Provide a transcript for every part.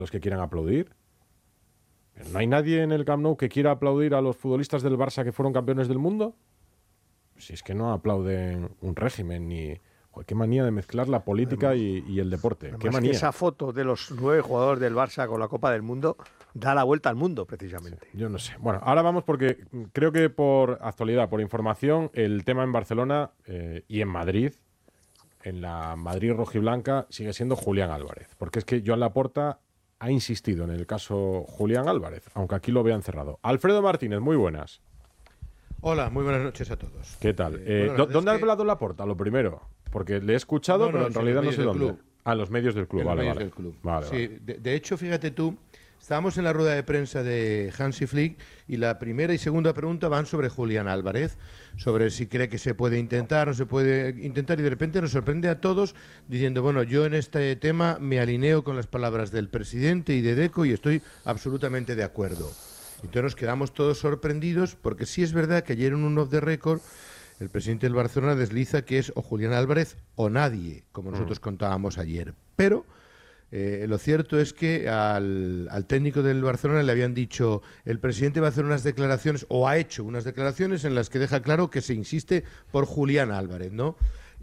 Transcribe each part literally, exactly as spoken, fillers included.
los que quieran aplaudir. Pero ¿no hay nadie en el Camp Nou que quiera aplaudir a los futbolistas del Barça que fueron campeones del mundo? Si es que no aplauden un régimen ni... Joder, qué manía de mezclar la política y, y el deporte. Además, Qué manía. que esa foto de los nueve jugadores del Barça con la Copa del Mundo da la vuelta al mundo, precisamente. Sí, yo no sé. Bueno, ahora vamos porque creo que por actualidad, por información, el tema en Barcelona eh, y en Madrid, en la Madrid rojiblanca, sigue siendo Julián Álvarez. Porque es que Joan Laporta ha insistido en el caso Julián Álvarez, aunque aquí lo vean cerrado. Alfredo Martínez, muy buenas. Hola, muy buenas noches a todos. ¿Qué tal? Eh, Eh, bueno, ¿Dónde ha que... hablado Laporta? Lo primero, porque le he escuchado, no, no, pero en sí, realidad no sé dónde. Club. Ah, los medios del club, en vale, los vale. medios del club. Vale, sí, vale. De, de hecho, fíjate tú, estábamos en la rueda de prensa de Hansi Flick y la primera y segunda pregunta van sobre Julián Álvarez, sobre si cree que se puede intentar, no se puede intentar, y de repente nos sorprende a todos diciendo, bueno, yo en este tema me alineo con las palabras del presidente y de Deco y estoy absolutamente de acuerdo. Entonces nos quedamos todos sorprendidos porque sí es verdad que ayer en un off the record el presidente del Barcelona desliza que es o Julián Álvarez o nadie, como nosotros mm. contábamos ayer. Pero eh, lo cierto es que al, al técnico del Barcelona le habían dicho el presidente va a hacer unas declaraciones o ha hecho unas declaraciones en las que deja claro que se insiste por Julián Álvarez, ¿no?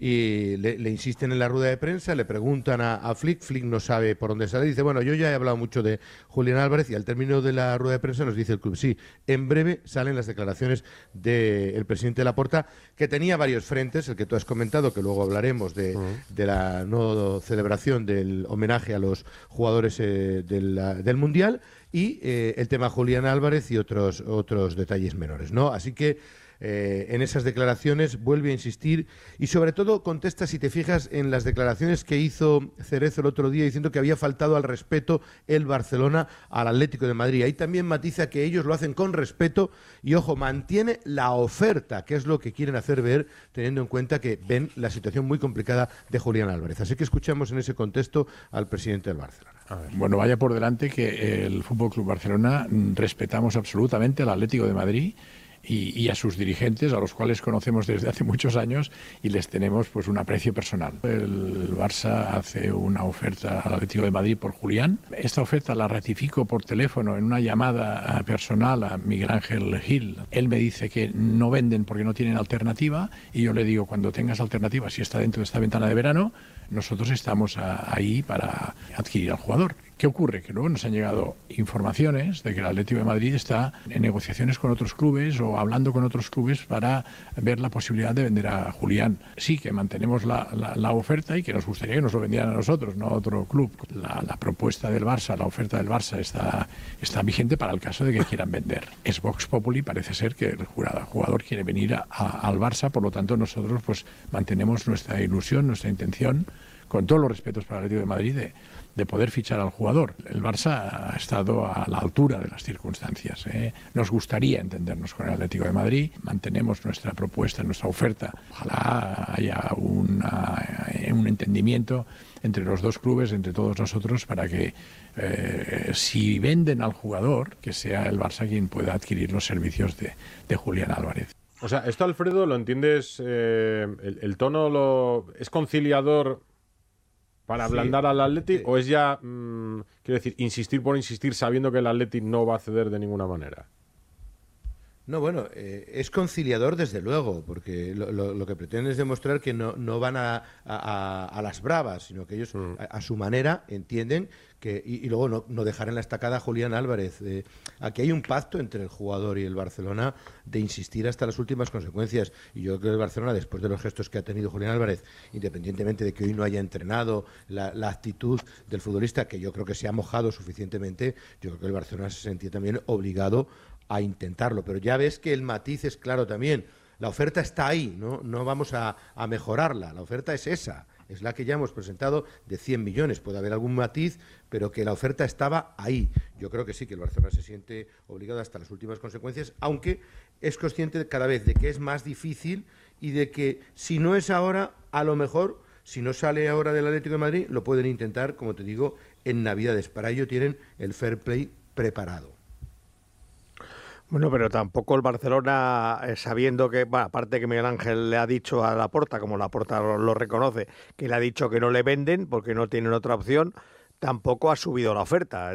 Y le, le insisten en la rueda de prensa, le preguntan a, a Flick, Flick no sabe por dónde sale, dice, bueno, yo ya he hablado mucho de Julián Álvarez y al término de la rueda de prensa nos dice el club, sí, en breve salen las declaraciones del presidente Laporta, que tenía varios frentes, el que tú has comentado, que luego hablaremos de, uh-huh. de la no celebración del homenaje a los jugadores eh, del, del Mundial y eh, el tema Julián Álvarez y otros, otros detalles menores, ¿no? Así que Eh, en esas declaraciones vuelve a insistir y sobre todo contesta, si te fijas, en las declaraciones que hizo Cerezo el otro día diciendo que había faltado al respeto el Barcelona al Atlético de Madrid. Ahí también matiza que ellos lo hacen con respeto y, ojo, mantiene la oferta, que es lo que quieren hacer ver, teniendo en cuenta que ven la situación muy complicada de Julián Álvarez. Así que escuchamos en ese contexto al presidente del Barcelona. A ver. Bueno, vaya por delante que el F C Barcelona respetamos absolutamente al Atlético de Madrid Y, y a sus dirigentes, a los cuales conocemos desde hace muchos años y les tenemos pues un aprecio personal. El Barça hace una oferta al Atlético de Madrid por Julián. Esta oferta la ratifico por teléfono en una llamada personal a Miguel Ángel Gil. Él me dice que no venden porque no tienen alternativa y yo le digo, cuando tengas alternativa, si está dentro de esta ventana de verano, nosotros estamos a, ahí para adquirir al jugador. ¿Qué ocurre? Que luego nos han llegado informaciones de que el Atlético de Madrid está en negociaciones con otros clubes o hablando con otros clubes para ver la posibilidad de vender a Julián. Sí, que mantenemos la, la, la oferta y que nos gustaría que nos lo vendieran a nosotros, no a otro club. La, la propuesta del Barça, la oferta del Barça está, está vigente para el caso de que quieran vender. Es Vox Populi, parece ser que el jugador quiere venir a, a, al Barça, por lo tanto nosotros pues mantenemos nuestra ilusión, nuestra intención, con todos los respetos para el Atlético de Madrid, de, de poder fichar al jugador. El Barça ha estado a la altura de las circunstancias. ¿eh? Nos gustaría entendernos con el Atlético de Madrid, mantenemos nuestra propuesta, nuestra oferta. Ojalá haya una, un entendimiento entre los dos clubes, entre todos nosotros, para que eh, si venden al jugador, que sea el Barça quien pueda adquirir los servicios de, de Julián Álvarez. O sea, esto, Alfredo, ¿lo entiendes? Eh, el, el tono lo es conciliador para ablandar sí, al Atleti, sí. ¿O es ya, mmm, quiero decir, insistir por insistir sabiendo que el Atleti no va a ceder de ninguna manera? No, bueno, eh, es conciliador desde luego, porque lo, lo, lo que pretenden es demostrar que no, no van a, a, a las bravas, sino que ellos mm. a, a su manera entienden que, y, y luego no, no dejar en la estacada a Julián Álvarez. Eh, aquí hay un pacto entre el jugador y el Barcelona de insistir hasta las últimas consecuencias, y yo creo que el Barcelona, después de los gestos que ha tenido Julián Álvarez, independientemente de que hoy no haya entrenado, la, la actitud del futbolista, que yo creo que se ha mojado suficientemente, yo creo que el Barcelona se sentía también obligado a intentarlo, pero ya ves que el matiz es claro también. La oferta está ahí, no, no vamos a, a mejorarla, la oferta es esa, es la que ya hemos presentado de cien millones, puede haber algún matiz, pero que la oferta estaba ahí. Yo creo que sí, que el Barcelona se siente obligado hasta las últimas consecuencias, aunque es consciente cada vez de que es más difícil y de que si no es ahora, a lo mejor, si no sale ahora del Atlético de Madrid, lo pueden intentar, como te digo, en Navidades. Para ello tienen el fair play preparado. Bueno, pero tampoco el Barcelona, eh, sabiendo que, bueno, aparte que Miguel Ángel le ha dicho a Laporta, como Laporta lo, lo reconoce, que le ha dicho que no le venden porque no tienen otra opción, tampoco ha subido la oferta.